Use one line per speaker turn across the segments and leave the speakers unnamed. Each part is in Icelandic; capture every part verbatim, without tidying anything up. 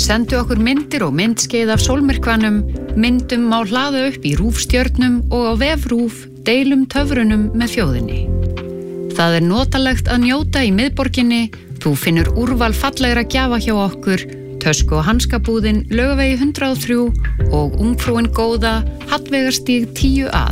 Sendu okkur myndir og myndskeið af sólmyrkvanum, myndum má hlaða upp í rúfstjörnum og á vef RÚV deilum töfrunum með þjóðinni. Það er notalegt að njóta í miðborginni, þú finnur úrval fallegra gjafa hjá okkur, tösku- og hanskabúðin Laugavegi hundrað og þrjú og ungfrúin góða Hallveigarstíg tíu að.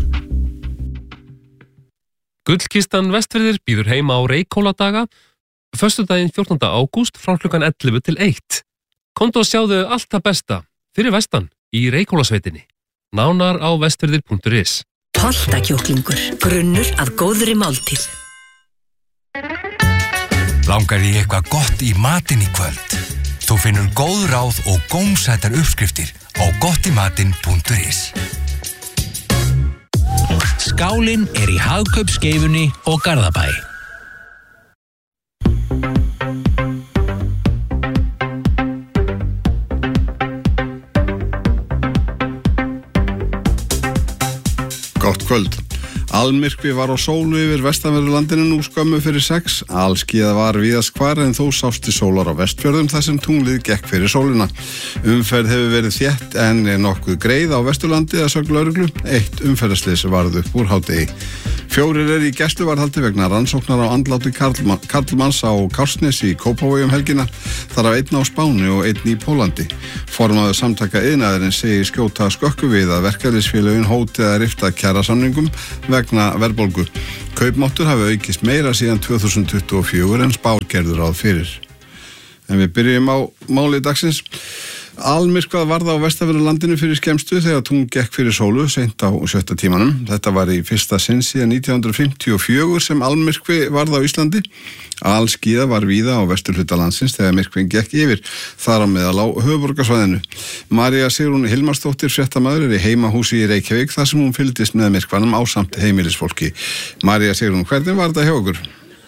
Gullkistan Vestfirðir býður heima á Reykhóladaga, föstudaginn fjórtánda ágúst frá klukkan ellefu til eitt. Komdu og sjáðu allt það besta fyrir vestan í Reykhólasveitinni. Nánar á vestfirðir punktur is.
Holtakjúklingur, grunnur að góðri máltíð.
Langar í eitthvað gott í matinn í kvöld? Þú finnur góð ráð og gómsætar uppskriftir á gottimatinn punktur is.
Skálinn er í Hagkaupsskeifunni og Garðabæ.
Gott kvöld. Almyrkvi var á sólu yfir vestanverðu landinu nú skömmu fyrir sex. Alskíða var víðast hvar en þó sást í sólar á Vestfjörðum þar sem tunglið gekk fyrir sólina. Umferð hefur verið þétt en er nokkuð greið á Vesturlandi að sögn lögreglu. Eitt umferðarslys varð upp úr hádegi. Fjórir er í gæsluvarðhaldi vegna rannsóknar á andláti Karlmann, Karlmanns á Kársnesi í Kópavogi um helgina, þar af einn á Spáni og einn í Pólandi. Formaður samtaka iðnaðarins segir skjóta skökku við að verkalýðsfélögin hóti að rifta kjarasamningum vegna verðbólgu. Kaupmáttur hafi aukist meira síðan tvö þúsund tuttugu og fjögur en spár gerðu ráð fyrir. En við byrjum á máli dagsins. Almyrkvað varð á vestanverðu landinu fyrir skemmstu þegar tungl gekk fyrir sólu seint á sjötta tímanum. Þetta var í fyrsta sinn síðan nítján hundruð fimmtíu og fjögur sem almyrkvi varð á Íslandi. Alskíða var víða á vesturhluta landsins þegar myrkvinn gekk yfir, þar á meðal á höfuðborgarsvæðinu. María Sigrún Hilmarsdóttir fréttamaður er í heimahúsi í Reykjavík þar sem hún fylgdist með myrkvanum ásamt heimilisfólki. María Sigrún, hvernig var þetta hjá okkur?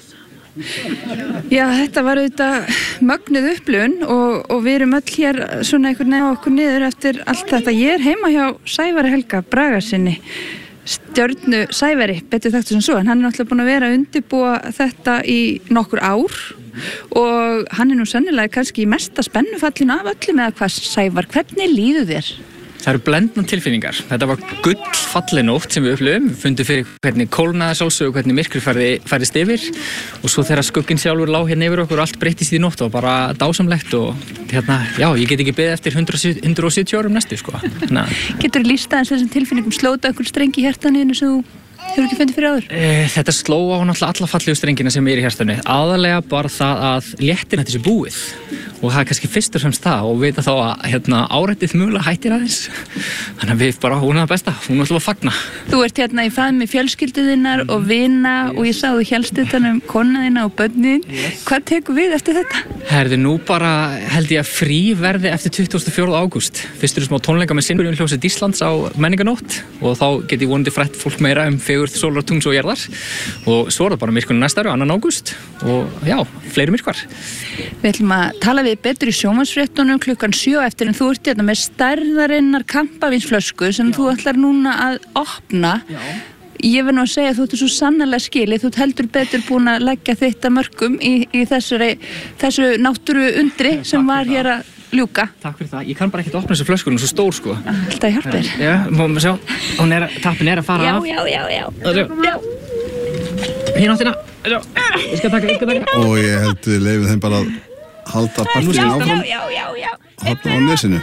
Já, þetta var auðvitað mögnuð upplifun og, og við erum öll hér svona einhvern veginn á okkur niður eftir allt þetta. Ég er heima hjá Sævari Helga Bragasyni, stjörnu Sævari, betur þekktur sem svo, en hann er náttúrulega búin að vera að undirbúa þetta í nokkur ár og hann er nú sennilega kannski í mesta spennufallinu af öllum eða hvað. Sævar, hvernig líður þér?
Það eru blendnar tilfinningar. Þetta var gullfalleg nótt sem við upplifum. Við fundum fyrir hvernig kólnaði sjálfsög og hvernig myrkur færist yfir og svo þegar skugginn sjálfur lá hérna yfir okkur og allt breyttist í nótt og bara dásamlegt og hérna, já, ég get ekki beðið eftir hundrað og sjötíu árum næstu, sko.
Getur þú lýst aðeins þessum tilfinningum, slóta einhver strengi í hjartanu sem þú hefur ekki fundið fyrir áður?
E, þetta sló á náttúrulega alla fallegu strengina sem er í hjartanu. Aðalega bara það að léttin þetta sé búið og það er kannski fyrst og fremst það og vita þá að hérna, árættið mögulega hættir aðeins. Þannig að við bara, hún er það besta, hún er alltaf að fagna.
Þú ert hérna í faðmi fjölskylduðinnar og vina og ég sá þú hélst utan um konaðina og börnin. Yes. Hvað tekur við eftir þetta?
Herði, nú bara held ég að frí verði eftir tuttugasta og fjórða ágúst. Fyrst eru smá tónleika með Sinfóníu hljómsveit Íslands á menninganótt og þá get ég vonandi frætt fólk meira um fegurð sólar, tungls og jarðar og svo er það bara myrkunum næsta ári, annan ágúst og já, fleiri myrkvar.
Við ætlum að tala við betur í sjónvarpsfréttunum klukkan sjö eftir en þú ert hérna með stærðarinnar kampavínsflösku sem já. Þú ætlar núna að opna. Já. Ég verð nú að segja að þú ert svo sannarlega skilið, þú ert heldur betur búin að leggja þetta mörkum í, í þessari, þessu náttúru undri sem var hér að ljúka.
Takk fyrir það. Ég kann bara ekkert opna þessu flösku, hún er svo stór, sko.
Alltaf hjálpa þér.
Já, má maður sjá. Hún er, tappin er að fara
já,
af.
Já, já, já, já. já.
Hérna áttina. Ég skal taka, ég skal taka.
Og ég held við leifum þeim bara að halda partíin áfram.
Já, já, já, já.
Halda á nesinu.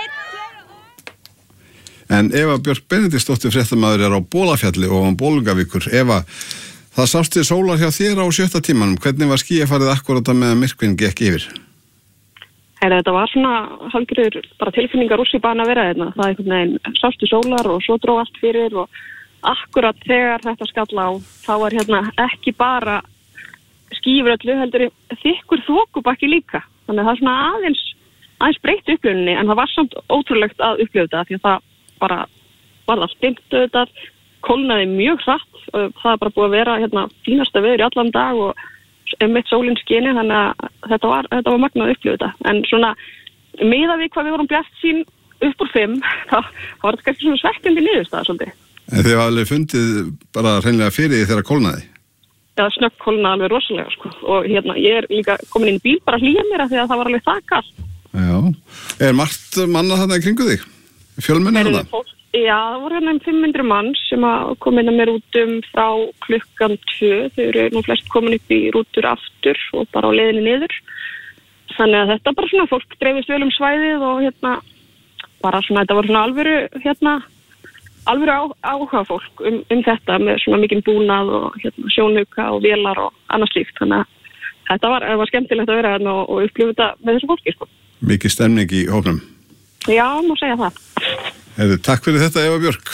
En Eva Björk Benediktsdóttir fréttamaður er á Bólafjalli og á Bolungavíkur. Eva, það sást þið sólar hjá þér á sjötta tímanum. Hvernig var skýjafarið akkurat með að myrkvinn gekk yfir?
Heyrðu, þetta var svona hálfgerður bara tilfinningar úr sér bana að vera hérna. Það er einhvern veginn sástu sólar og svo dró allt fyrir og akkurat þegar þetta skall á þá er hérna ekki bara skýfur öllu heldur þykkur þokubakki líka. Þannig að það er svona aðeins, aðeins breytt upplifuninni en það var samt ótrúlegt að upplifa þetta því að það bara var það stimmt auðvitað, kólnaði mjög hratt og það er bara búið að vera hérna fínasta veður í allan dag og mitt sólin skini þannig að þetta var, þetta var magnað upplifa þetta. En svona miðað við hvað við vorum bjartsýn upp úr fimm þá var þetta kannski svona svekkjandi niðurstaða svolítið.
En þið hafa alveg fundið bara hreinlega fyrir því þegar kólnaði?
Já, snögg kólnaði alveg rosalega sko og hérna ég er líka komin inn í bíl bara að hlýja mér að því að það var alveg það kalt.
Já, Er margt manna þarna í kringu þig? Fjölmenni þarna?
Já, það voru hérna um fimm hundruð manns sem að kom inn að mér út um frá klukkan tvö. Þau eru nú flest komin upp í rútur aftur og bara á leiðinni niður. Þannig að þetta bara svona, fólk dreifist vel um svæðið og hérna, bara svona, þetta var svona alvöru, hérna, alvöru á, áhuga fólk um, um þetta með svona mikinn búnað og hérna, sjónauka og vélar og annað slíkt. Þannig að þetta var, var skemmtilegt að vera hérna og, og upplifa þetta með þessu fólki, sko.
Mikið stemning í hópnum?
Já, má segja það.
Heyrðu, takk fyrir þetta, Eva Björk.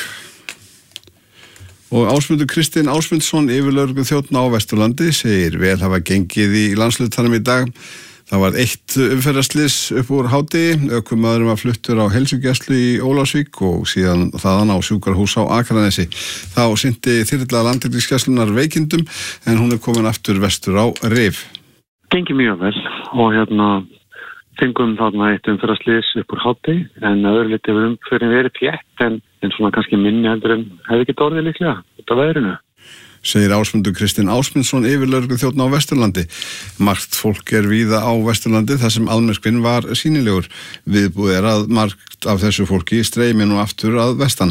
Og Ásmundur Kristinn Ásmundsson, yfirlögreglu þjónn á Vesturlandi, segir vel hafa gengið í landslutanum í dag. Það var eitt umferðarslys upp úr hádegi, ökumaðurinn var fluttur á heilsugæslu í Ólafsvík og síðan þaðan á sjúkrahús á Akranesi. Þá synti þyrla landhelgisgæslunnar veikindum en hún er komin aftur vestur á Rif.
Gengið mjög vel og hérna fengum þarna eitt umferðarslys upp úr hádegi en öðru liti hefur umferðin verið þétt en, en svona kannski minni heldur en hefði ekki orðið líklega út af veðrinu.
Segir Ásmundur Kristinn Ásmundsson, yfirlögreglu þjónn á Vesturlandi. Margt fólk er víða á Vesturlandi þar sem almyrkvinn var sýnilegur. Viðbúið er að margt af þessu fólki streymi nú aftur að vestan.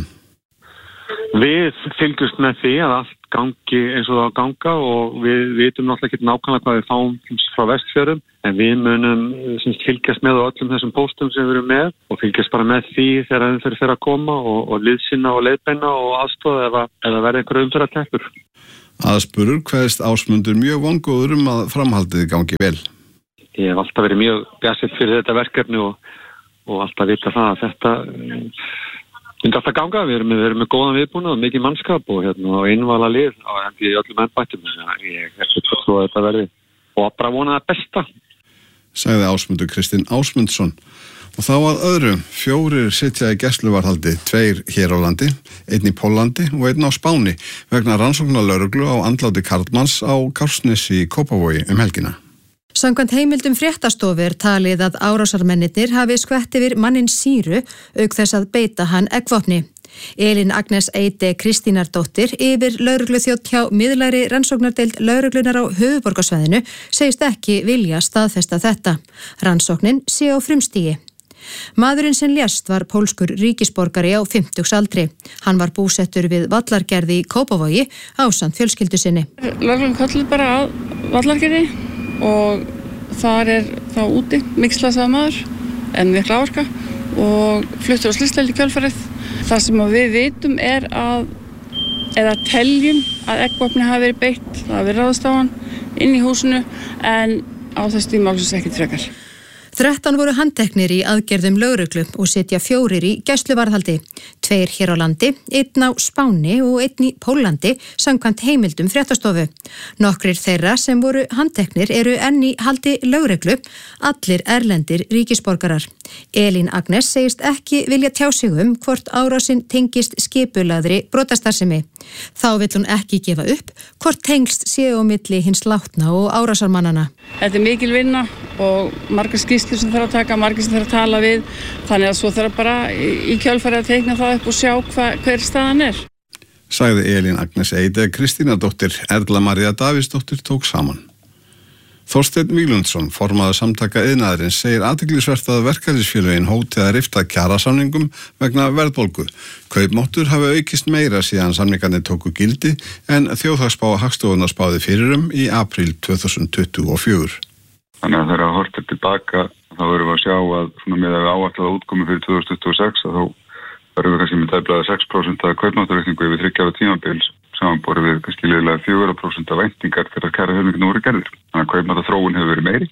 Við fylgjumst með því að allt gangi eins og það á ganga og við vitum náttúrulega ekki nákvæmlega hvað við fáum frá Vestfjörðum en við munum semst, fylgjast með á öllum þessum póstum sem við erum með og fylgjast bara með því þegar umferð fer að koma og, og liðsinna og leiðbeina og aðstoða ef að verða einhverju umferðarteppur.
Aðspurur kveðst Ásmundur mjög vongóður um að framhaldið gangi vel.
Ég hef alltaf verið mjög bjartsýnn fyrir þetta verkefni og, og alltaf vita það að þetta myndi alltaf ganga. Við erum, við erum með góðan viðbúnað og mikið mannskap og hérna á einvala lið á hendi í öllum embættum. Ég er svo trú að þetta verði og bara vona það besta.
Sagði Ásmundur Kristinn Ásmundsson. Og þá að öðru, fjórir sitja í gæsluvarðhaldi, tveir hér á landi, einn í Póllandi og einn á Spáni vegna rannsóknarlögreglu á andláti karlmanns á Kársnesi í Kópavogi um helgina.
Samkvæmt heimildum fréttastofu er talið að árásarmennirnir hafi skvett yfir manninn sýru auk þess að beita hann eggvopni. Elín Agnes Eide Kristínardóttir, yfir lögregluþjónn hjá miðlægri rannsóknardeild lögreglunar á höfuðborgarsvæðinu, segist ekki vilja staðfesta þetta. Rannsóknin sé á frumstigi. Maðurinn sem lést var pólskur ríkisborgari á fimmtugsaldri. Hann var búsettur við Vallargerði í Kópavogi ásamt fjölskyldu sinni.
Lögreglan kölluð bara að Vallargerði og þar er þá úti mikslasaða maður en mikla áverka og fluttur á slysdeild í kjölfarið. Það sem við vitum er að eða teljum að eggvopni hafi verið beitt, það hafi verið ráðist á hann inn í húsinu en á þessu tíma málsins ekkert frekar.
þrettán voru handteknir í aðgerðum lögreglu og sitja fjórir í gæsluvarðhaldi. Tveir hér á landi, einn á Spáni og einn í Póllandi, samkvæmt heimildum fréttastofu. Nokkrir þeirra sem voru handteknir eru enn í haldi lögreglu, allir erlendir ríkisborgarar. Elín Agnes segist ekki vilja tjá sig um hvort árásinn tengist skipulagðri brotastarfsemi. Þá vill hún ekki gefa upp hvort tengst séu á milli hins látna og árásarmannana.
Þetta er mikil vinna og margar skýrslur sem þarf að taka, margar sem þarf að tala við, þannig að svo þarf bara í kjölfarið að teikna það upp og sjá hva, hver staðan er.
Sagði Elín Agnes Eide Kristínardóttir. Erla María Davíðsdóttir tók saman. Þorsteinn Víglundsson, formaður samtaka iðnaðarins, segir athyglisvert að verkalýðsfélögin hóti að rifta kjarasamningum vegna verðbólgu. Kaupmáttur hafi aukist meira síðan samningarnir tóku gildi en þjóðhagsspá Hagstofunnar spáði fyrir um í apríl tvö þúsund tuttugu og fjögur.
Þannig að þegar að horta tilbaka þá verðum við að sjá að svona með að áætlaða útkomi fyrir tvö þúsund tuttugu og sex að þá verðum við kannski með tæplega sex prósent að kaupmáttaraukningu yfir þriggja ára tímabils samanborið við kannski liðlega fjögur prósent af væntingar þegar kjarasamningarnir voru gerðir. Þannig að kaupmáttaþróun hefur verið meiri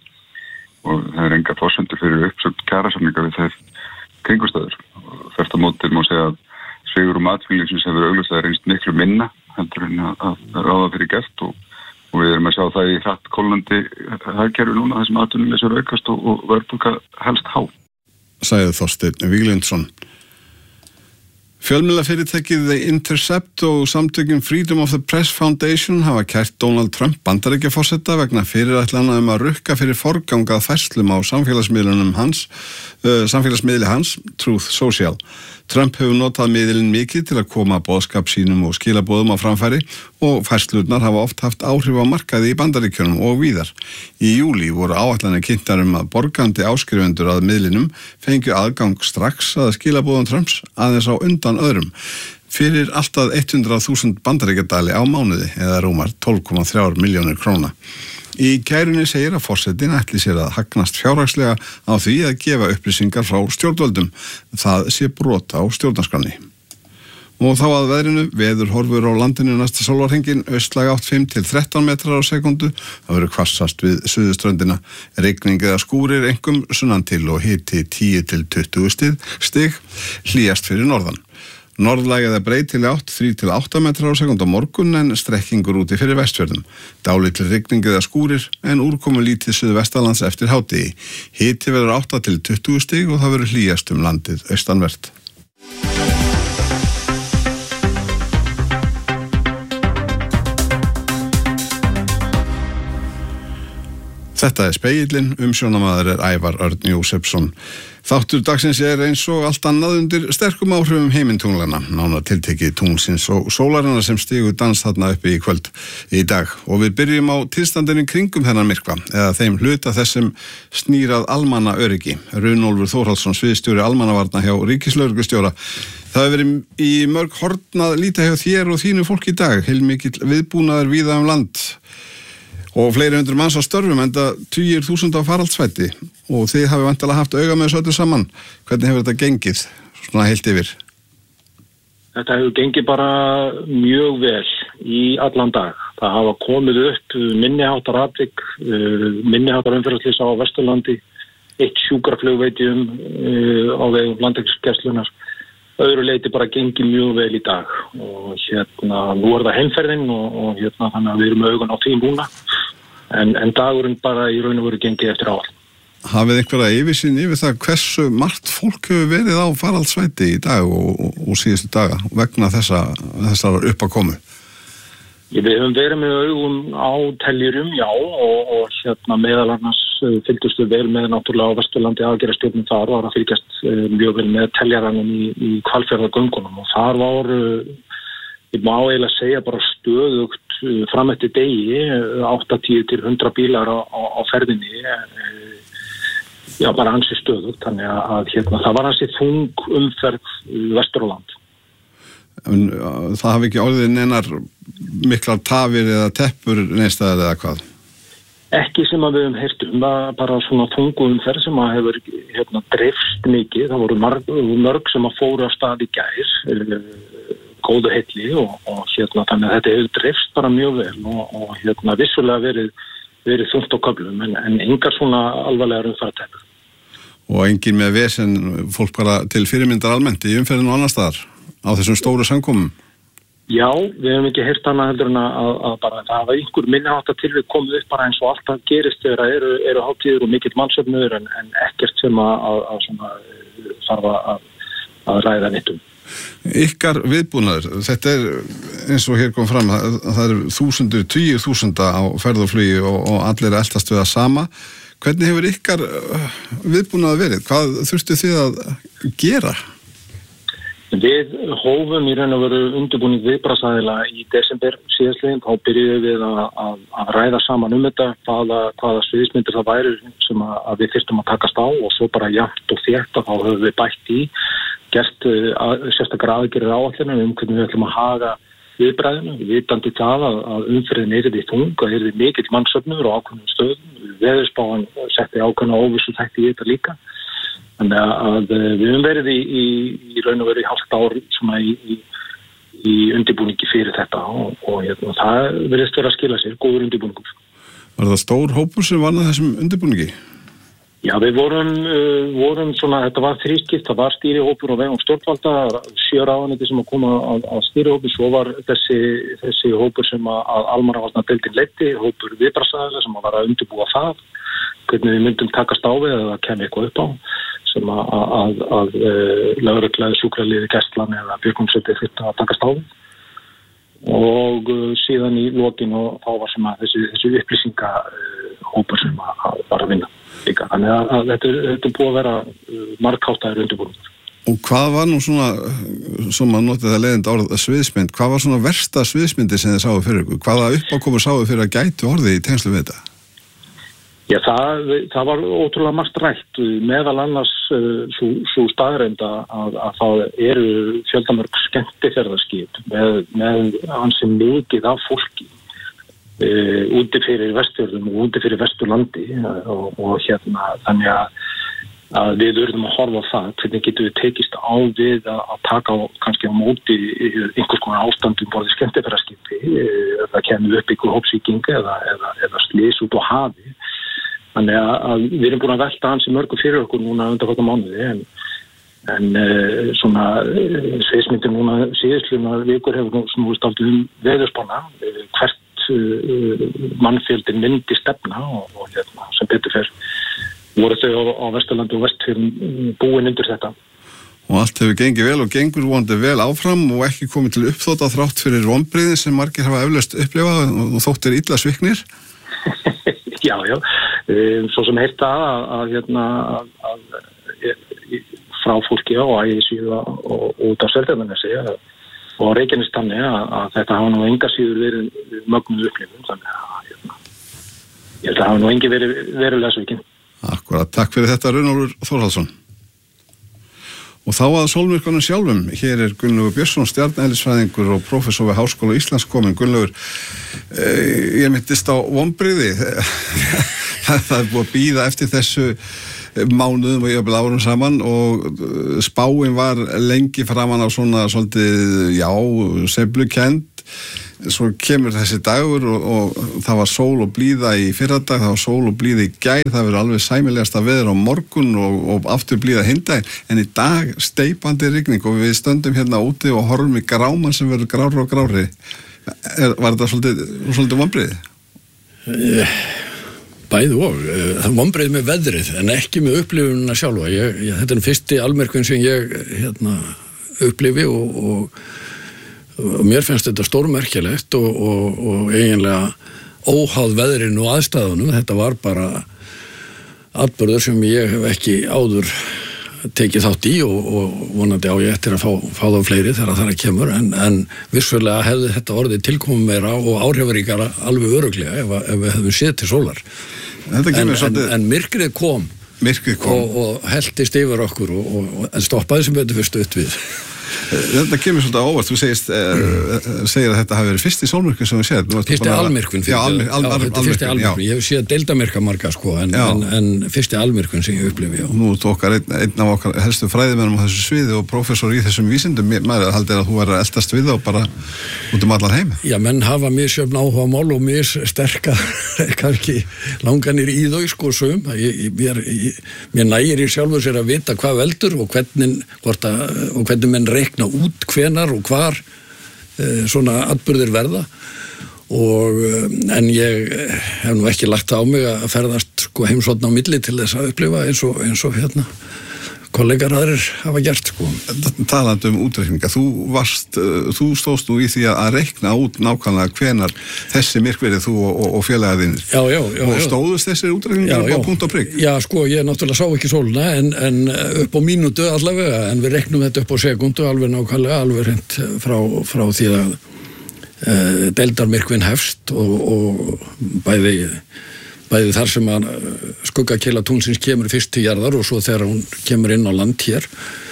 og það er enga forsendur fyrir uppsögn kjarasamninga við þær kringumstæður. Þvert á móti má segja að svigrúm atvinnulífsins hefur augljóslega reynst miklu minna heldur en að, að ráða fyrir gert og, og við erum að sjá það í hratt kólnandi hagkerfi núna þar sem atvinnuleysi er aukast og, og verðbólga helst há.
Sagði Þorsteinn Víglundsson. Fjölmiðlafyrirtækið The Intercept og samtökin Freedom of the Press Foundation hafa kært Donald Trump Bandaríkjaforseta vegna fyrirætlana um að rukka fyrir forgangað færslum á samfélagsmiðlunum hans, uh, samfélagsmiðli hans, Truth Social. Trump hefur notað miðilinn mikið til að koma boðskap sínum og skilaboðum á framfæri og færslurnar hafa oft haft áhrif á markaði í Bandaríkjunum og víðar. Í júlí voru áætlanir kynntar um að borgandi áskrifendur að miðlinum fengju aðgang strax að skilaboðum Trumps aðeins á undan öðrum fyrir alltaf hundrað þúsund bandaríkjadali á mánuði eða rúmar tólf komma þrjár milljónir króna. Í kærunni segir að forsetinn ætli sér að hagnast fjárhagslega á því að gefa upplýsingar frá stjórnvöldum. Það sé brot á stjórnarskránni. Og þá að veðrinu, veður horfur á landinu næsta sólarhringinn, austlæg átt fimm til þrettán metrar á sekundu, það verður hvassast við suðuströndina, rigning eða skúrir einkum sunnan til og hiti tíu til tuttugu stig, hlýjast fyrir norðan. Norðlæg eða breytileg átt þrír til átta metrar á sekúndu á morgun en strekkingur úti fyrir Vestfjörðum. Dálítil rigning eða skúrir en úrkomu lítið suðvestanlands eftir hádegi. Hiti verður átta til tuttugu stig og það verður hlýjast um landið austanvert. Þetta er Spegillinn, umsjónamaður er Ævar Örn Jósefsson. Þáttur dagsins er eins og allt annað undir sterkum áhrifum heimintunglana, nánar tiltekið tunglsins og sólarinnar sem stigu dans þarna uppi í kvöld í dag. Og við byrjum á tilstandinu kringum þennan myrkva, eða þeim hluta þessum snýrað almanna öryggi. Runólfur Þórhallsson, sviðsstjóri almannavarna hjá ríkislögreglustjóra. Það hefur verið í mörg horn að líta hjá þér og þínu fólk í dag, heilmikill viðbúnaður víða um land. Og fleiri hundur manns á störfum enda tugir þúsund á faraldsvætti og þið hafi vantilega haft auga með þessu öllu saman. Hvernig hefur þetta gengið svona heilt yfir?
Þetta hefur gengið bara mjög vel í allan dag. Það hafa komið upp minniháttar atvik, minniháttar umferðarslys á Vesturlandi, eitt sjúkraflug veit ég um á vegum landhelgisgæslunnar. Öðru leiti bara gengið mjög vel í dag og hérna nú er það heimferðin og, og hérna þannig að við erum með augun á því núna en, en dagurinn bara í raun og veru gengið eftir áall.
Hafið einhverja yfirsýn yfir það hversu margt fólk hefur verið á faraldsvætti í dag og, og, og síðustu daga vegna þessa, þessar uppakomu?
Við höfum verið með augum á teljurum, já, og, og hérna meðal annars fylgdust við vel með náttúrulega á Vesturlandi aðgerðastjórnum þar var að fylgjast mjög vel með teljaranum í, í Hvalfjarðargöngunum og þar var, ég má eiginlega segja bara stöðugt fram eftir degi, áttatíu til hundrað bílar á, á, á ferðinni, já bara ansi stöðugt, þannig að hérna, það var ansi þung umferð Vesturland.
En það hafi ekki orðið neinar miklar tafir eða teppur neistæðar eða hvað?
Ekki sem að við höfum heyrt um, það bara svona þungu umferð sem að hefur hérna, dreifst mikið, það voru mörg, mörg sem að fóru á stað í gær, góðu heilli og, og hérna þannig að þetta hefur dreifst bara mjög vel og, og hérna vissulega verið, verið þungt á köflum en, en engar svona alvarlegar umferðarteppur.
Og engin með vesen fólk bara til fyrirmyndar almennt í umferðinu og annar staðar á þessum stóru samkomum?
Já, við hefum ekki heyrt hana heldur en að, að bara það hafa einhver minniháttar tilvik komið upp bara eins og alltaf gerist þegar eru, eru hátíður og mikill mannsöfnuður en, en ekkert sem að, að, að svona, þarf að, að ræða neitt um.
Ykkar viðbúnaður, þetta er eins og hér kom fram, það, það eru þúsundur, tíu þúsunda á ferðarflugi og, og allir eldast við það sama. Hvernig hefur ykkar viðbúnaður verið? Hvað þurftu þið að gera?
Við hófum í raun og veru undirbúning viðbragðsaðila í desember síðastliðin, þá byrjuðum við að, að, að ræða saman um þetta, hvaða, hvaða sviðismyndir það væri sem að, að við þyrftum að takast á og svo bara jafnt og þétt að þá höfum við bætt í, gert að, sérstaklega aðgerðir áætlunum um hvernig við ætlum að haga viðbragðinu, vitandi það að, að umferðin er því þung, að er því mikill mannsöfnuður og ákveðnum stöðum, veðurspáin setti ákveðna óvissu þætti í þetta líka. Þannig að við höfum verið í, í, í raun og verið í hálft ár svona í, í, í undirbúningi fyrir þetta og, og hérna, það verðist vera að skila sér, góður undirbúningur.
Var það stór hópur sem vann að þessum undirbúningi?
Já, við vorum, uh, vorum svona, þetta var þrískipt, það var stýrihópur á vegum stjórnvalda, sjö ráðuneyti sem að koma að, að stýrihópur, svo var þessi, þessi hópur sem að, að almannavarnadeildin leiddi, hópur viðbragðsaðila sem að var að undirbúa það, hvernig við myndum takast á við eða það kemur eitthvað upp á. sem að, að, að, að lögregla, sjúkraliði, gæslan eða björgunarsveitir þyrftu að taka stáð og uh, síðan í lokin og þá var sem að þessi, þessi upplýsingahópur sem að, að var að vinna líka. Þannig að, að þetta, er, þetta er búið að vera uh, margháttaður undirbúningur.
Og hvað var nú svona, sem að notið það leiðindi orð sviðsmynd, hvað var svona versta sviðsmyndi sem þið sáu fyrir ykkur? Hvaða uppákomur sáu fyrir að gætu orði í tengslu við þetta?
Já, það, það var ótrúlega margt rætt, meðal annars uh, svo, svo staðreinda að, að það eru fjöldamörg skemmtiferðarskip með, með ansi mikið af fólki uh, úti fyrir Vestfjörðum og úti fyrir Vesturlandi uh, og, og hérna þannig að, að við verðum að horfa á það, hvernig getum við tekist á við að, að taka á, kannski á móti einhvers konar ástandum borðið skemmtiferðarskipi, uh, það kemur upp ykkur hópsýking eða, eða, eða slys út á hafi. Þannig að við erum búin að velta hans í mörgu fyrir okkur núna undanfarna mánuði en, en uh, svona uh, sviðsmyndir núna síðustlunar vikur hefur nú snúist aldrei um veðurspána, uh, hvert uh, mannfjöldin myndi stefna og, og hérna, sem betur fer voru þau á, á Vesturlandi og Vestfjörðum búin undir þetta.
Og allt hefur gengið vel og gengur vonandi vel áfram og ekki komið til uppþóta þrátt fyrir vonbrigði sem margir hafa eflaust upplifað og þóttir illa sviknir.
Já, já, um, svo sem heilt að, að, að, hérna, að, að frá fólki á ægisíðu og út af Seltjarnarnesi og á Reykjanestanni að, að þetta hafa nú enga síður verið mögnuð upplifun, þannig að hérna, ég held að hafa nú engi verið verulega svikin.
Akkurat, takk fyrir þetta Runólfur Þórhallsson. Og þá að sólmyrkvanum sjálfum, hér er Gunnlaugur Björnsson, stjarneðlisfræðingur og prófessor við Háskóla Íslands komin. Gunnlaugur, eh, ég myndist á vonbrigði, það er búið að bíða eftir þessu mánuðum og jafnvel árum saman og spáin var lengi framan á svona svolítið, já, sveiflukend. Svo kemur þessi dagur og, og það var sól og blíða í fyrradag, það var sól og blíða í gær, það verður alveg sæmilegasta veður á morgun og, og aftur blíða hindaginn, en í dag steypandi rigning og við stöndum hérna úti og horfum í gráman sem verður grárri og grárri. Er, var þetta svolítið, svolítið vonbrigði?
Bæði og. Það er vonbrigði með veðrið en ekki með upplifunina sjálfa. Ég, ég, þetta er fyrsti almerkun sem ég hérna, upplifi og, og og mér finnst þetta stórmerkilegt og, og, og eiginlega óháð veðrinu og aðstæðunum. Þetta var bara atburður sem ég hef ekki áður tekið þátt í og, og vonandi á ég eftir að fá, fá þá fleiri þegar það kemur en, en vissulega hefði þetta orðið tilkomið meira og áhrifaríkara alveg örugglega ef, ef við hefðum séð til sólar en, en, en myrkrið kom,
myrkrið kom.
Og, og heltist yfir okkur og, og, og stoppaði sem betur fyrst upp við.
Þetta kemur svolítið óvart, þú segist, eh, segir að þetta hafi verið fyrsti sólmyrkvinn sem við séð.
Fyrsti almyrkvinn. Já, almyr, al, al, al, fyrsti almyrkvinn. Ég hef séð deildamirka marga sko, en, en, en fyrsti almyrkvinn sem ég upplifi, já.
Nú er okkar einn, einn af okkar helstu fræðimennum á þessu sviði og prófessor í þessum vísindum. Maður haldir að þú er að eldast við og bara út um allar heim.
Já, menn hafa misjöfn áhuga mál og mis sterka, kannski langanir í þau sko sum. Ég, mér, ég, mér nægir í sjálfur sér að vita hvað veldur og hvernig, hvort að, og hvernig menn reikna út hvenar og hvar e, svona atburðir verða og en ég hef nú ekki lagt á mig að ferðast sko heimsókn á milli til þess að upplifa eins og, eins og hérna kollegar aðrir hafa gert sko.
Talandi um útreikninga, þú varst, þú stóðst nú í því að reikna út nákvæmlega hvenar þessi myrkverið þú og, og, og félagarðinir.
Já, já, já.
Og stóðust þessir útreikningar upp á punkt og prikk?
Já, sko, ég náttúrulega sá ekki sólina en, en upp á mínútu allavega, en við reiknum þetta upp á sekundu alveg nákvæmlega, alveg hreint frá, frá því að e, deildarmyrkvin hefst og, og bæði bæði þar sem að skuggakila tunglsins kemur fyrst til jarðar og svo þegar hún kemur inn á land hér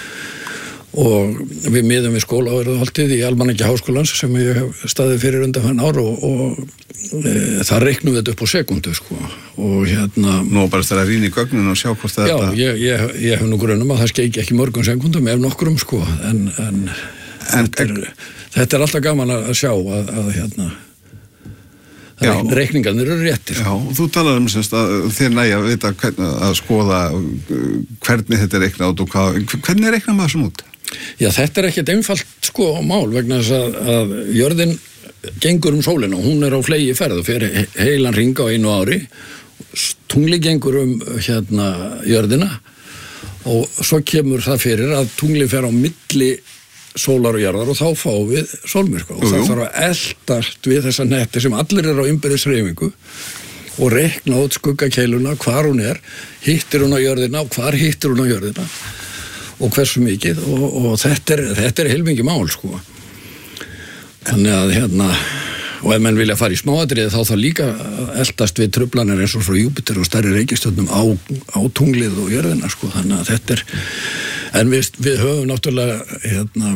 og við miðum við skólaverðuhaldið í Almanaki Háskólans sem ég hef staðið fyrir undanfarn ár og, og e, það reiknum við þetta upp á sekundu sko og hérna
Nú bara þetta að rýna í gögnun og sjá hvort
já,
þetta
Já, ég, ég, ég hef nú grunum að það skeiki ekki mörgum sekundum ef nokkrum sko en, en, en þetta, er, þetta er alltaf gaman að sjá að, að hérna reikningarnir eru réttir.
Já, þú talar um semst að þér nægja að vita hvern, að skoða hvernig þetta er reiknað út og hvað, hvernig er reiknað maður sem út?
Já, þetta er ekkert einfalt sko mál vegna þess að, að jörðin gengur um sólina og hún er á flegi ferð og fyrir heilan hring á einu ári tungli gengur um hérna jörðina og svo kemur það fyrir að tunglið fer á milli sólar og jarðar og þá fáum við sólmyrkva og það þarf að eldast við þessa netti sem allir eru á innbyrðis hreyfingu og rekna út skuggakeiluna hvar hún er, hittir hún á jörðina og hvar hittir hún á jörðina og hversu mikið og, og þetta er, þetta er heilmikið mál sko. Þannig að hérna, og ef menn vilja fara í smáatriði þá þá líka eldast við truflanir eins og frá Júpíter og stærri reikistjörnum á, á tunglið og jörðina sko, þannig að þetta er, en við, við höfum náttúrulega hérna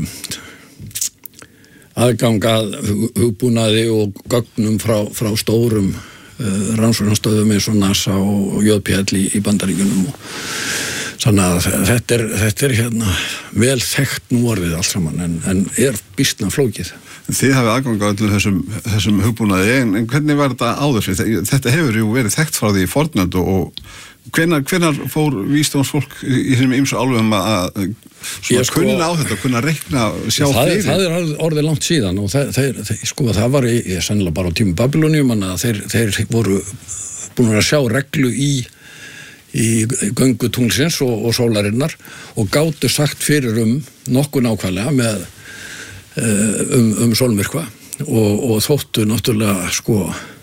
aðgang að hugbúnaði og gögnum frá, frá stórum uh, rannsóknarstöðum eins og NASA og, og J P L í, í Bandaríkjunum og þannig að þetta er, þetta er hérna vel þekkt nú orðið allt saman en, en er býsna flókið.
Þið hafið aðgang á öllum þessum, þessum hugbúnaði, en, en hvernig var þetta áður? Þetta hefur jú verið þekkt frá því í fornöld og hvenar, hvenar fór vísdómsfólk í þessum ýmsu álfum að svona sko, kunna á þetta, kunna reikna, sjá
það
fyrir?
Það er orðið langt síðan og það, þeir, þeir, sko, það var í, sennilega bara á tímum Babylonium, að þeir, þeir voru búin að sjá reglu í í göngu tunglsins og, og sólarinnar og gátu sagt fyrir um nokkuð nákvæmlega með um, um sólmyrkva og, og þóttu náttúrulega sko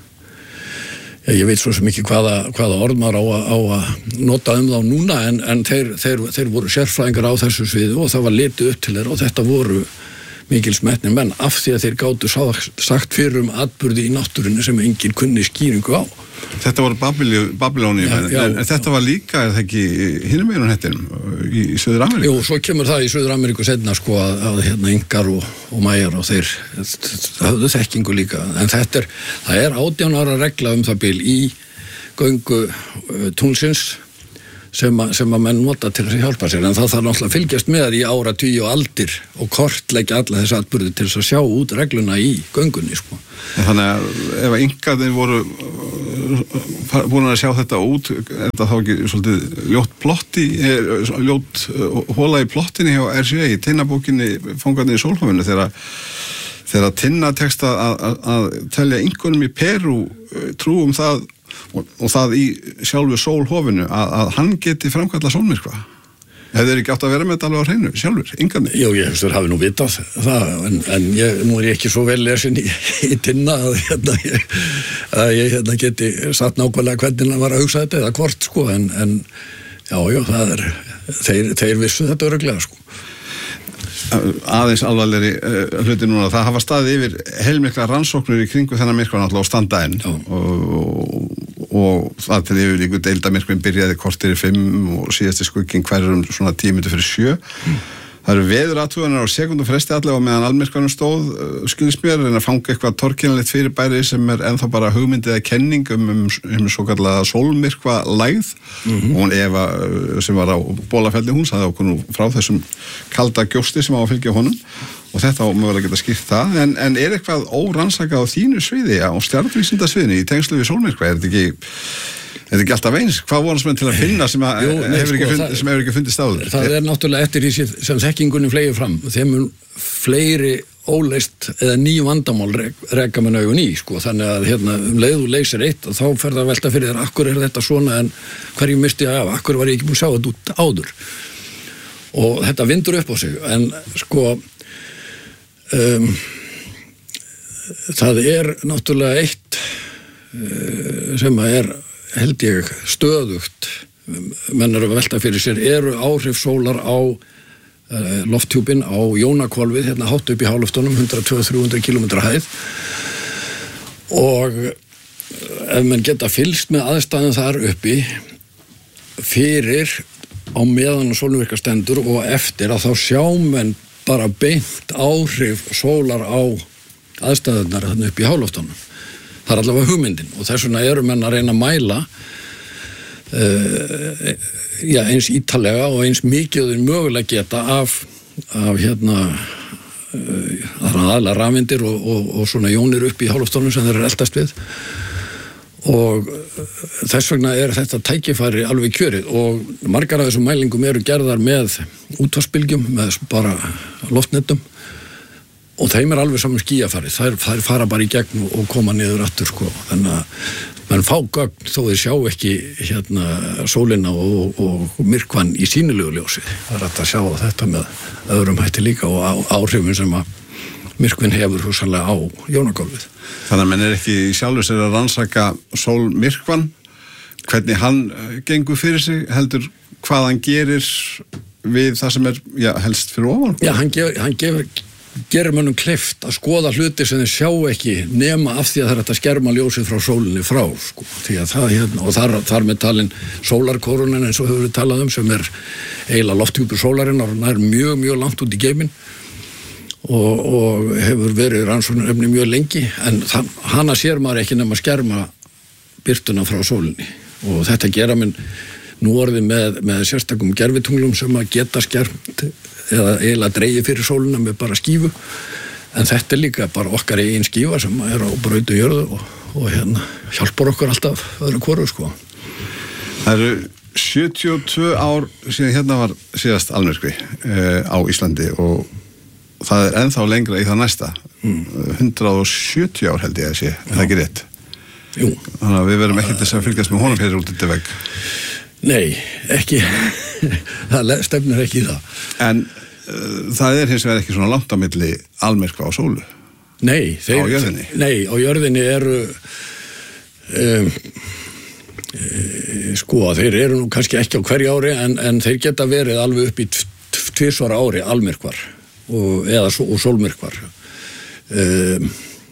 ég, ég veit svo sem ekki hvaða, hvaða orð maður á, á að nota um þá núna en, en þeir, þeir, þeir voru sérfræðingar á þessu sviðu og það var litið upp til þeirra og þetta voru mikil smetni menn af því að þeir gátu sagt fyrir um atburði í náttúrunni sem enginn kunni skýringu á.
Þetta voru Babylóni, en, en þetta var líka, er það ekki hinum meginn á hettinum í, í Suður Ameríku?
Jú, svo kemur það í Suður Ameríku seinna sko að, að hérna Ingar og, og Mæjar og þeir höfðu þekkingu líka, en þetta er, það er átján ára regla um það bil í göngu uh, tunglsins sem, a, sem að menn nota til þess að hjálpa sér, en það þarf náttúrulega að fylgjast með í ára, tugi og aldir og kortleggja alla þessi atburði til þess að sjá út regluna í göngunni sko.
En þannig að ef að Ingarnir voru búin að sjá þetta út, er þetta þá ekki svolítið ljótt plotti, ljótt hóla í plottinni hjá R C A í Tinnabókinni Fangarnir í sólhofinu þegar þegar Tinna tekst að, að, að telja Ingunum í Perú trú um það og, og það í sjálfu sólhofinu að, að hann geti framkallað sólmyrkva. Hefur þeir ekki átt að vera með þetta alveg á hreinu, sjálfur, Ingarnir?
Jú, ég hefst þeir hafi nú vitað það, en, en ég, nú er ég ekki svo vel lesin í, í Tinna að, hérna, ég, að ég hérna, geti satt nákvæmlega hvernig hann var að hugsa þetta eða hvort, sko, en, en já, já, það er, þeir, þeir vissu þetta örugglega, sko.
Aðeins alvarlegri uh, hluti núna, það hafa staðið yfir heilmikla rannsóknir í kringu þennan myrkva náttúrulega á standa enn og, og, og það til yfir líku deildamirkvinn byrjaði kortir í fimm og síðasti skugginn hverjum svona tíu mínútur fyrir sjö. Mm. Það eru veðurathuganir á sekundum fresti allavega meðan almyrkvanum stóð uh, skilsmér en að fanga eitthvað torkennilegt fyrirbæri sem er ennþá bara hugmyndið eða kenning um, um, um svo kallaða sólmyrkva lægð mm-hmm. og hún Eva sem var á Bólafelli hún sagði okkur nú frá þessum kalda gjósti sem á að fylgja honum og þetta á mögulega geta skýrt það en, en er eitthvað órannsakað á þínu sviði á stjarnvísindasviðinu í tengslu við sólmyrkva er þetta ekki Er þetta ekki alltaf eins? Hvað vonast menn til að finna sem, að, Jú, nei, hefur, sko, ekki fund, það, sem hefur ekki fundist áður?
Það er náttúrulega eftir því sem þekkingunni flegir fram. Þeim mun fleiri óleist eða ný vandamál reka með augun í, sko. Þannig að hérna, um leið þú leysir eitt og þá fer það að velta fyrir þér, akkur er þetta svona en hverju misti ég af, akkur var ég ekki búin að sjá þetta út áður. Og þetta vindur upp á sig, en sko, um, það er náttúrulega eitt uh, sem að er held ég stöðugt menn eru að velta fyrir sér eru áhrif sólar á uh, lofthjúpin á jónakvolfið hérna hátt upp í háloftunum hundrað til þrjú hundruð kílómetra hæð og ef menn geta fylgst með aðstæðum þar uppi fyrir á meðan sólvirka stendur og eftir að þá sjá menn bara beint áhrif sólar á aðstæðunar þarna upp í háloftunum. Það er allavega hugmyndin og þess vegna eru menn að reyna að mæla uh, já, eins ítalega og eins mikið þeir mögulega geta af, af hérna uh, aðalega rafeindir og, og, og svona jónir upp í háloftunum sem þeir eru eldast við og þess vegna er þetta tækifæri alveg kjörið og margar af þessum mælingum eru gerðar með útvarpsbylgjum, með bara loftnetum og þeim er alveg saman skýjafari, þær, þær fara bara í gegn og koma niður aftur sko, þannig að menn fá gögn þó þeir sjá ekki hérna sólina og, og myrkvann í sýnilegu ljósi. Það er hægt að sjá þetta með öðrum hætti líka og á, áhrifin sem að myrkvinn hefur hugsanlega á jónagólfið.
Þannig að menn er ekki sjálfur sér að rannsaka sólmyrkvann, hvernig hann gengur fyrir sig, heldur hvað hann gerir við það sem er já, helst fyrir ofan?
Já, hann, gef, hann gefur, gerir mönnum kleift að skoða hluti sem þeir sjá ekki nema af því að það er hægt að skerma ljósið frá sólinni frá, sko. Því að það hérna, og þar, þar með talin sólarkórunin eins og hefur við talað um sem er eiginlega lofthjúpur sólarinnar og hann er mjög, mjög langt út í geiminn og, og hefur verið rannsóknarefni mjög lengi en það, hana sér maður ekki nema skerma birtuna frá sólinni og þetta gera minn nú orðið með, með sérstakum gervitunglum sem að geta skermt eða eiginlega dreigið fyrir sólina með bara skífu en þetta er líka bara okkar eigin skífa sem er á brautu jörðu og, og hérna hjálpar okkur alltaf öðru hvoru sko.
Það eru sjötíu og tvö ár síðan hérna var síðast almyrkvi eh, á Íslandi og það er ennþá lengra í það næsta mm. hundrað og sjötíu ár held ég að sé, er það ekki rétt?
Jú.
Þannig að við verum ekki þess að fylgjast með honum hér út þetta vegg.
Nei, ekki það stefnir ekki í það.
En uh, það er hins vegar ekki svona langt á milli almyrkva á sólu.
Nei, þeir,
á jörðinni.
Nei, á jörðinni eru um, e, sko, þeir eru nú kannski ekki á hverju ári en, en þeir geta verið alveg upp í tvisvar ári almyrkvar og, eða og sólmyrkvar. Um,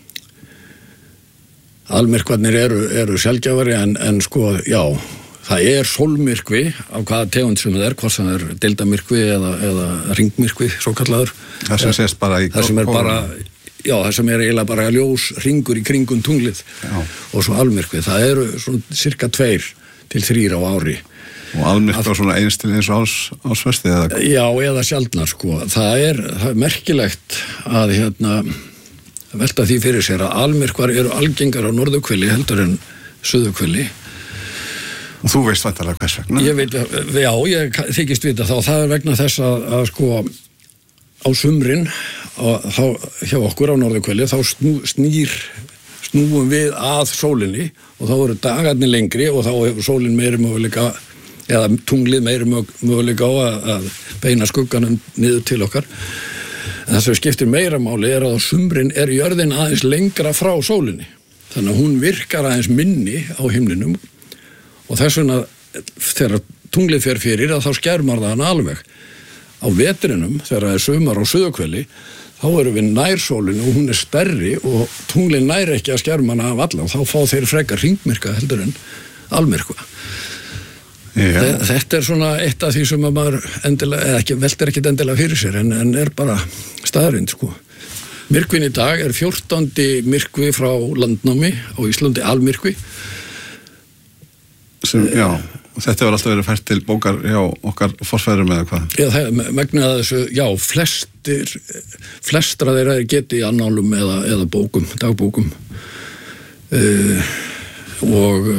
Almyrkvarnir eru, eru sjaldgæfari en, en sko, já, það er sólmyrkvi af hvaða tegund sem það er, hvort sem það er deildamyrkvi eða, eða ringmyrkvi, svo kallaður.
Það sem sést bara í...
Það sem er bara, já, það sem er eiginlega bara ljós ringur í kringum tunglið já. Og svo almyrkvi. Það eru svona cirka tveir til þrýr á ári.
Og almyrkvi á svona eins til eins og ás, ásvesti eða?
Já, eða sjaldnar, sko. Það er, það er merkilegt að hérna... velta því fyrir sér að almyrkvar eru algengar á norðurhveli heldur en suðurhveli.
Og þú veist væntanlega hvers vegna?
Ég veit, já, ég þykist vita þá. Það er vegna þess að, að sko á sumrin og þá hjá okkur á norðurhveli þá snú, snýr snúum við að sólinni og þá eru dagarnir lengri og þá hefur sólin meiri möguleika eða tunglið meiri möguleika á að, að beina skugganum niður til okkar. En það sem skiptir meira máli er að á sumrin er jörðin aðeins lengra frá sólinni. Þannig að hún virkar aðeins minni á himninum og þess vegna þegar tunglið fer fyrir að þá skermar það hann alveg. Á vetrinum þegar það er sumar á suðurhveli þá erum við nær sólinu og hún er stærri og tunglið nær ekki að skerma hana af alla og þá fá þeir frekar hringmyrkva heldur en almyrkva. Já. Þetta er svona eitt af því sem að maður endilega, eða ekki, veltir ekkit endilega fyrir sér en, en er bara staðarind sko. Myrkvin í dag er fjórtándi myrkvi frá landnámi á Íslandi, almyrkvi.
Sem, já, og þetta var alltaf verið fært til bókar hjá okkar forsfæðurum eða hvað?
Já, það er megnið að þessu, já, flestir, flestra þeirra er getið í annálum eða, eða bókum, dagbókum uh, og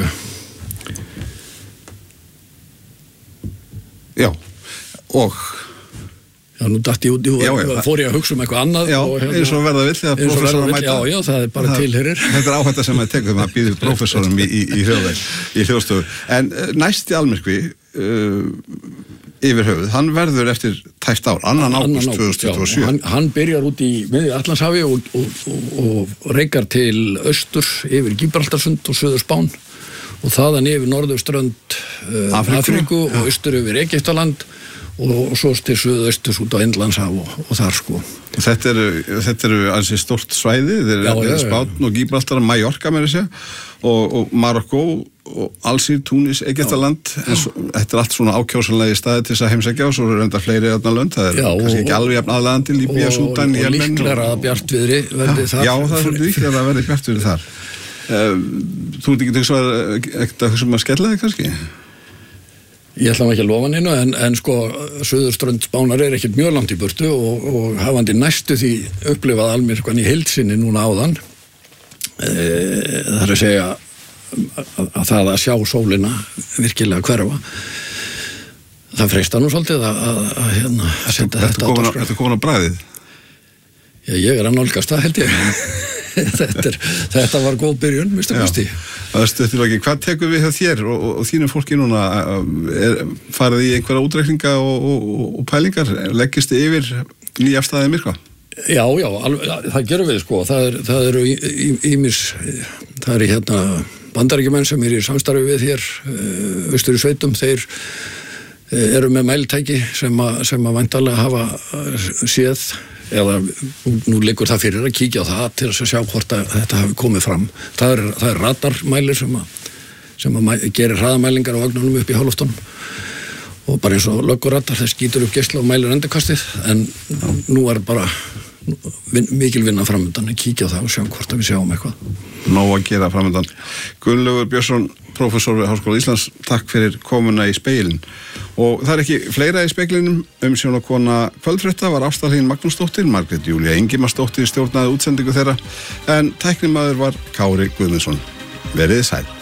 Já, og
Já, nú datt ég út í og já, já, fór ég að hugsa um eitthvað annað
Já,
og, hérna,
eins og verða vill þegar prófessorar mæta
Já, já, það er bara það, tilheyrir
Þetta er áhætta sem að tekum að býður prófessorum í, í, í, í hljóðstofu En næsti almyrkvi uh, yfir höfuð, hann verður eftir tæft ár, annan ágúst tvö þúsund tuttugu og sjö
já, hann, hann byrjar út í miðju Atlantshafi og, og, og, og reikar til austur yfir Gíbraltarsund og Suður Spán og þaðan yfir norðurströnd uh, Afríku, Afríku og austur yfir Egyptaland og, og svo til suðausturs út á Indlandshaf og, og þar sko.
Þetta eru, þetta eru ansi stórt svæði, þetta eru Spán og Gíbraltar, Mallorca með þessu og, og Marokko og Alsír, Túnis, Egyptaland en svo, þetta er allt svona ákjósanlegi staði til þess að heimsækja og svo eru enda fleiri öðna lönd, það er já, kannski ekki alveg jafn aðlaðandi, Líbía, Súdan,
Jemen og líklega að bjartviðri verði þar.
Já, það er líklega að verði bjartviðri þar. Þú ert ekki ekkert að hugsa um að skella þig kannski?
Ég ætla ekki að lofa neinu en, en sko Suðurströnd Spánar er ekkert mjög langt í burtu og, og hafandi næstu því upplifað almyrkvan í heilsinni núna áðan e, það er að segja að, að það að sjá sólina virkilega hverfa það freistar nú svolítið að, að, að hérna að setja þetta á dagskrá.
Ertu komin á bragðið?
Já, ég er að nálgast það held ég þetta, er, þetta var góð byrjun, minnstu kosti.
Hvað tekur við hjá þér og, og, og þínum fólki núna? Er, farið í einhverja útreikninga og, og, og pælingar? Leggist þið yfir nýjafstæðið myrkva?
Já, já, alveg, það gerum við sko. Það, er, það eru ímis, það eru hérna bandaríkjumenn sem er í samstarfi við hér, austur í sveitum, þeir eru með mælitæki sem að, sem að væntanlega hafa séð, eða nú liggur það fyrir að kíkja á það til þess að sjá hvort að þetta hafi komið fram. Það er, það er radarmælir sem að, sem að gerir hraðamælingar á vagnunum upp í háloftunum og bara eins og lögguradar, það skýtur upp geisla og mælir endurkastið, en nú er bara vin, mikil vinna framöndan að kíkja á það og sjá hvort að við sjáum eitthvað.
Nóg að gera framöndan. Gunnlaugur Björnsson, prófessor við Háskóla Íslands, takk fyrir komuna í speilin. Og það er ekki fleira í speglinum. Umsjónarkona kvöldfrétta var Ásta Hlín Magnúsdóttir, Margrét Júlía Ingimarsdóttir stjórnaði útsendingu þeirra, en tæknimaður var Kári Guðmundsson. Verið sæl.